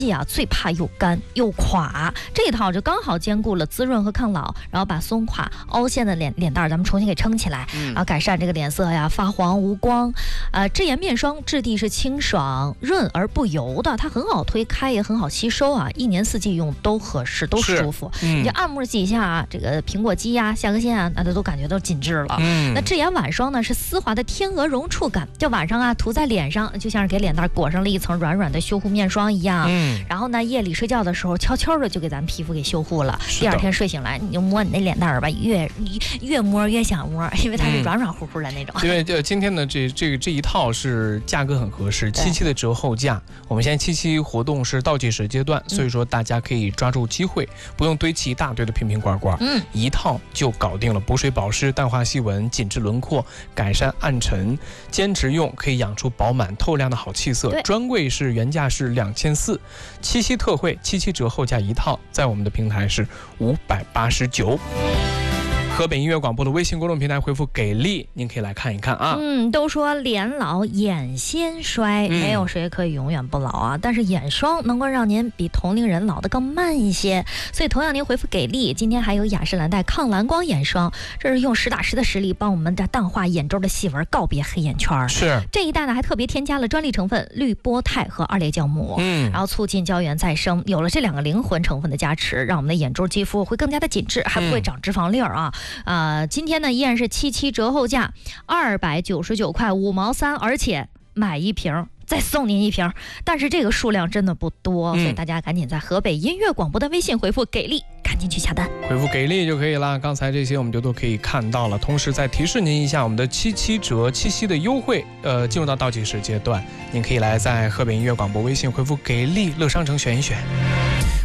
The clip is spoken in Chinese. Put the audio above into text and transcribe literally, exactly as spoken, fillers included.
啊，最怕又干又垮，这一套就刚好兼顾了滋润和抗老，然后把松垮凹陷的脸脸蛋咱们重新给撑起来，然后改善这个脸色呀，发黄无光。呃，智妍面霜质地是清爽润而不油的，它很好推开，也很好吸收啊，一年四季用都合适，都舒服。嗯、你就按摩几下啊，这个苹果肌呀、下颌线啊，那都感觉都紧致了。嗯、那智妍晚霜呢，是丝滑的天鹅绒触感，就晚上啊涂在脸上，就像是给脸蛋裹上了一层软软的修护面霜一样。嗯然后呢，夜里睡觉的时候，悄悄的就给咱皮肤给修护了。第二天睡醒来，你就摸你那脸蛋儿吧，越越摸越想摸，因为它是软软乎乎的那种。 嗯、因为这今天的这这个这一套是价格很合适，七七的折后价。我们现在七七活动是倒计时阶段，所以说大家可以抓住机会，不用堆砌一大堆的瓶瓶罐罐，嗯，一套就搞定了。补水保湿、淡化细纹、紧致轮廓、改善暗沉，坚持用可以养出饱满透亮的好气色。专柜是原价是两千四。七夕特惠，七七折后价一套，在我们的平台是五百八十九。河北音乐广播的微信公众平台回复给力，您可以来看一看啊。 嗯，都说脸老眼先衰，嗯、没有谁可以永远不老啊。但是眼霜能够让您比同龄人老得更慢一些，所以同样您回复给力，今天还有雅诗兰黛抗蓝光眼霜，这是用实打实的实力帮我们的淡化眼周的细纹，告别黑眼圈。 是这一代呢，还特别添加了专利成分绿波肽和二裂酵母，嗯，然后促进胶原再生。有了这两个灵魂成分的加持，让我们的眼周肌肤会更加的紧致，还不会长脂肪粒儿啊。呃，今天呢依然是七七折后价，二百九十九块五毛三，而且买一瓶再送您一瓶，但是这个数量真的不多，所以大家赶紧在河北音乐广播的微信回复给力，赶紧去下单， 回复给力就可以了。刚才这些我们就都可以看到了，同时再提示您一下，我们的七七折七夕的优惠，呃，进入到倒计时阶段，您可以来在河北音乐广播微信回复给力乐商城选一选。